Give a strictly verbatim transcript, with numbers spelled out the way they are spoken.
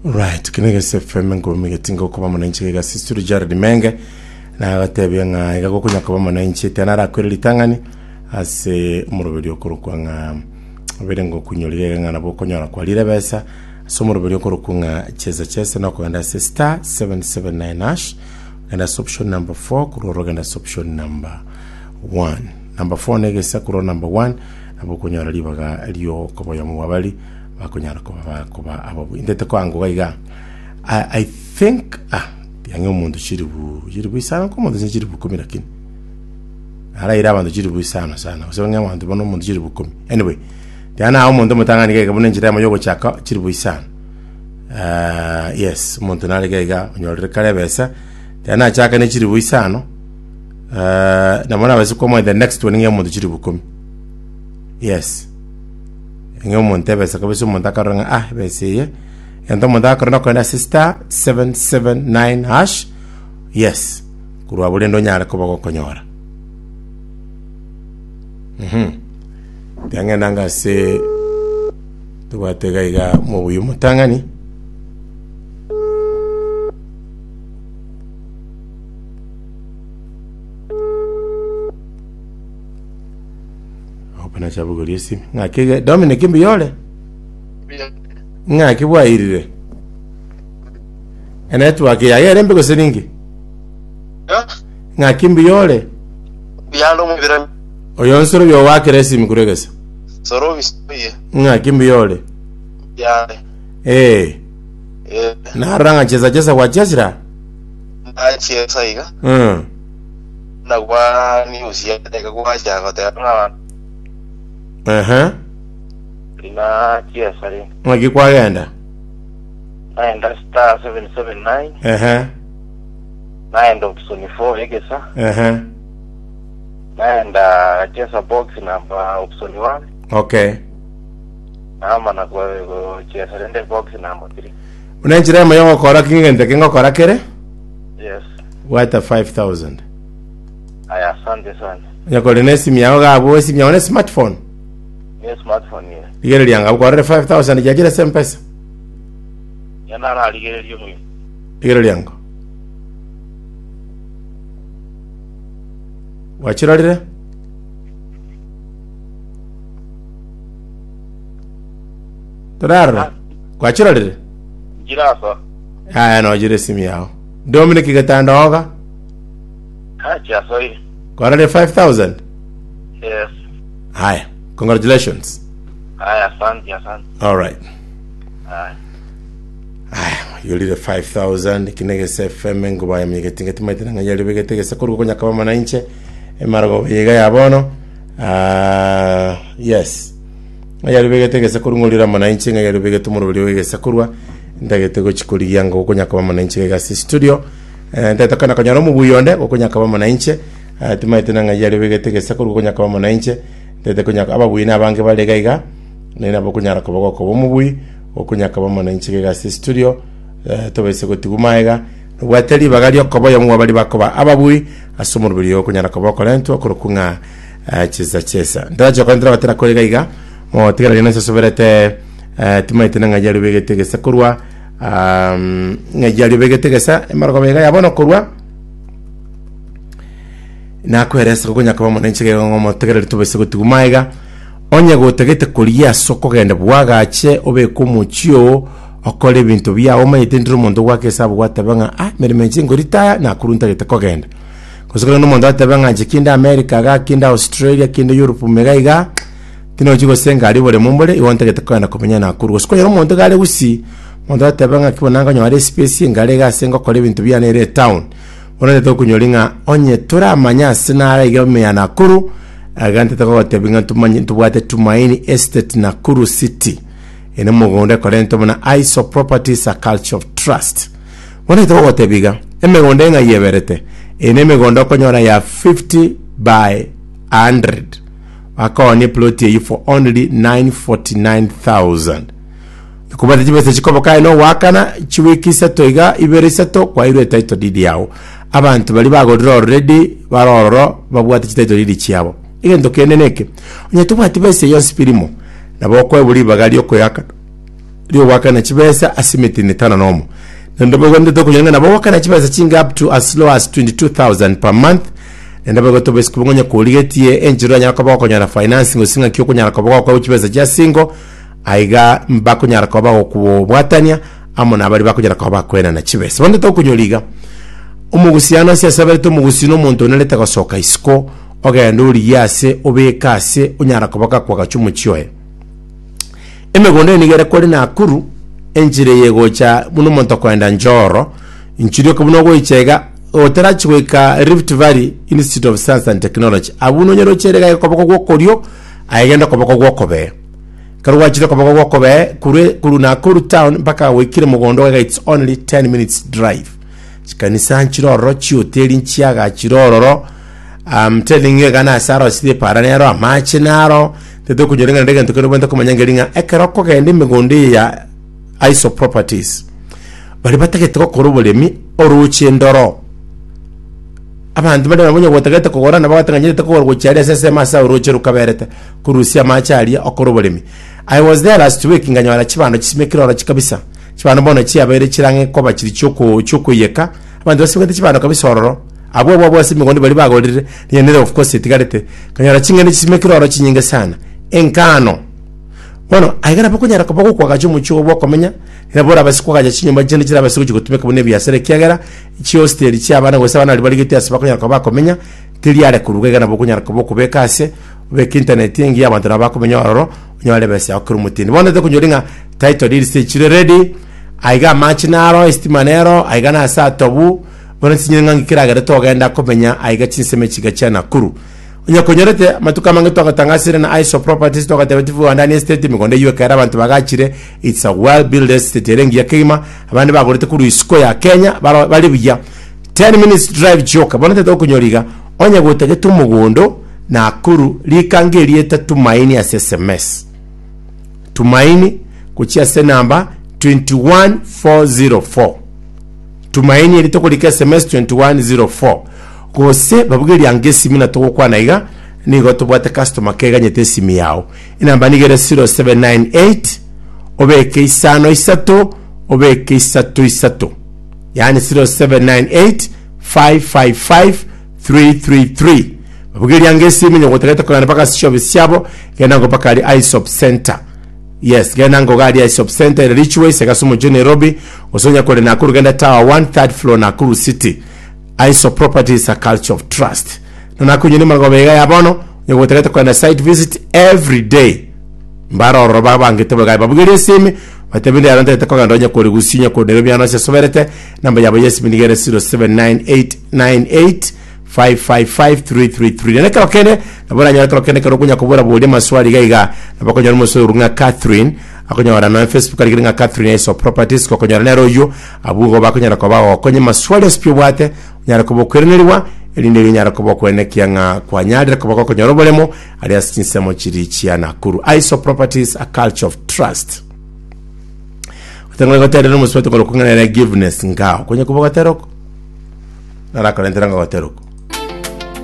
Right, kinege se feme ngo migetingo kuba mwananchi ga sisturu Jared Menge na gatebye nga igago kunya kuba mwananchi tena ra kweli tangani ase umurubiri okorukwa nga bere ngo kunyolire nga nabo konyora kwa lire besa so umurubiri okorukwa nga cheza cheza na kwenda se star seven seven nine hash and that's option number four kuroroga na option number one number four nege se kuro number one nabo konyora libaga liyo kobo ya muwabali bakonyara kuba kuba abo indete kwangu gaiga I, I think ah yange umuntu chiribu chiribu isana ko umuntu chiribu kumira kini ara ira abantu chiribu isana sana usonga abantu bono umuntu chiribu kumi anyway diana aho umuntu mutangani gaiga bune njira mayogo chaka chiribu isana uh yes umuntu nari gaiga onyorere kare besa diana chaka ne chiribu isana uh na mwana basi ko the next one nge umuntu chiribu kumi yes ngo monte besa ko bisu monta karanga ah besiye ento monta karanga ko na sister seven seven nine hash yes kurwa bule ndo nyara ko bako konyora mhm tanga nanga se tubatega iga mu buyu mutangani na chabugo lisi ngake Dominic Mbiyole ngake bwairire network ya yere mbego seningi ya ngake Mbiyole byalo mubira oyo nsoro byo wakeresi mikuregesa soro bisiye ngake Mbiyole ya eh eh na ranga cheza cheza kwa chezra na cheza iga mm na kwa news ya teka kwa chaka teka aha ina cheza ri ngaki kwa genda naenda star seven seven nine aha naenda option four egesa aha naenda cheza box number option one okay ama na kwa cheza rende box number three unanjira mayo kora kingende kingo kora kere yes what a five thousand aya asante sana nyakole nesi miao gabo si miao ne smartphone yes smartphone ye ligere lyanga ukore five thousand jajira sempesa yana na ligere lyo mwe ligere lyanga wachiralire Toraro wachiralire jirasa aya no jire simi yao Dominic gatanda oga acha soi kore five thousand yes haya congratulations aya asante asante all right aya aya yolire five thousand kinege se fm ngoba yamige tingeti maitena ngajali begete se kuru konya kama mananche emarago yega yabono ah yes ngajali begete se kuru ngolira mananche ngajali begete murubiri wege se kurwa ndagete go chikuri yango konya kama mananche ga studio ndata kana kanyaro mu buyonde konya kama mananche timaitena ngajali begete se kuru konya kama mananche ndete konya ababuina abange balega iga nena bokunyara ko boko bo mubui okunya kaba mananchi ga studio tobese ko tigumaega wateli bagali ko yo mwabali bakoba ababui asumurubiri yo kunyara ko boko lento kurukunga cheza cheza ndaje ko ndra batera kolega iga mo tigara lina se soberete timaitena ngajali begete gesa kurwa um ngajali begete gesa marko bega yabono kurwa na kweresa kunya kaba mananchi ga ngomo tigara tobese ko tigumaega onye gotegete kulia soko genda bwagache obe kumuchio okole bintu bya omayite ndiro mondo gwake sabu gwatabanga ah meremenje ngorita na kurunta gete kogenda kusoko no mondo atabanga jikinda America ga kinda Australia kinda Europe megaiga tino jigo senga ali bole mumbole iwonta gete kogenda kumenya na kuru kusoko yo mondo gale usi mondo atabanga kibonanga nyo ale space ngale ga senga okole bintu bya nere town onete to kunyolinga onye tura manya sinara igame ya nakuru agante tako tebinga tumanyi tubwate Tumaini Estate Nakuru City ene mugonde kolento mona Iso Properties a Culture of Trust wone to tebiga emegonde nga yeberete ene megondo konyora ya fifty by one hundred akoni plot ye for only nine forty-nine thousand kubata tibese chikobo kai no wakana chiwiki seto iga ibere seto kwa ile title deed yao abantu bali bagodro already baroro babwate title deed chiabo igendo keneneke onye tubati bese yo spirimo nabo ko buli bagali okoyaka rio waka na chibesa asimiti ni tana nomo ndobo gonde to kunyanga na waka na chibesa chinga up to as low as twenty-two thousand per month ndobo goto bes kubongonya kuligetie enjiro nya kwa kwa nyara financing osinga kyo kunyara kwa kwa chibesa ja singo aiga mbako nyara kwa kwa bwatania amona abali bakujara kwa bakwena na chibesa bonde to kunyoliga umugusiano sia sabere to mugusino muntu naleta gasoka isko ogenda uri yase obekase unyara kubaka kwa gachumu chyoe emegonde nigera kuri na akuru enjire yegocha muno muntu kwenda njoro inchirio kubuno go ichega otarachweka Rift Valley Institute of Science and Technology abuno nyero cherega kubako go koryo ayegenda kubako go kobe karwa chiro kubako go kobe kure kuru na akuru town mpaka wekire mugondo ga it's only ten minutes drive kanisa nchiro rochi hotel nchiaga chirororo I'm telling you gana saro sidi paranero amache naro teto kujorenga ndege ntokero bwenta kumanyangeringa ekeroko gende migondi ya iso properties bari batake toko korobolemi oruche ndoro abantu bade babonye gotagete kugorana bagatanganye toko gorwo cyari sese masa uruche rukaberete kurusia machari okorobolemi I was there last week nganyara kibando kisimekirora kikabisa kibando bono cyabere kirange ko bakiri cyoko cyoko yeka abantu basibwe kibando kabisororo abo abo bose migondi bali bagorire yenere of course itigarete kanyara kingene kisimekirora kinyinga sana enkano bueno aigara bakunyara kabako kwa gajo mucyo bwo komenya irabora basiko gaje kinyumba jende kira basiko kigutumeka bune byasere kyagara iki hostel cyabana gose abana bali gite asibakunyara kabako komenya tiri yare kurugega na bakunyara kabako bekase beka internet yengi abantu nabakomenya ororo nyale bese akuru mutini bonde to kunyoringa title deed stage ready aiga match naro estimanero aiga na sa tobu bona sinyanga ngikiragara to genda komenya aiga chinseme kiga cyana kuru onya konyorete matuka mange to gatangasire na iso properties to gatebetifu andani estate migonde yuwe kara abantu bagachire it's a well built estate rengi ya Kenya abandi bagorete kuru isko ya Kenya bali bijya ten minutes drive joka bona to kunyoriga onya gotege tumugondo na kuru likangerie Tumaini as S M S Tumaini kuchia se namba two one four zero four Tumaini elitoko lika S M S two one zero four kose babugeri yange simi na toko kwa naiga ni goto bwate customer kega nyete simi yao inamba nigere zero seven nine eight obeke isano isato obeke isato isato yani zero seven nine eight five five five three three three babugeri yange simi nyogotegeta kwa napaka shop siabo gena ngo pakali iSop Center. Yes, gena ngo gari iSop Center Richway segasumo Nairobi osonya kole Nakuru genda tower one third floor Nakuru City. iSop Properties a culture of trust. Na kunyini magobega yabono nyogotegeta kwa site visit every day. Mbara roba bangete bagai babugeri simi batebinde arante tekwa ndonya kole gusinya ko Nairobi anase soberete namba yabo yes binigere zero seven nine eight nine eight five five five three three three nene ka okene nabona nyara trokene ka kunya kubura bode maswali gaiga nabakonya muso runga Catherine akonya wana na Facebook ali nga Catherine iSop Properties ko konya nero yo abugo bakonya ko bawo konye maswali spio bwate nyara ko bokwereneriwa elinde nyara ko bokwenekia nga kwa nyadre ko bako konya robolemo ali asinsemo chiri chia Nakuru iSop Properties a culture of trust utango ngotere no musweto ko kunga na giveness ngao konye ko bokateroko nara kalendera ngo wateroko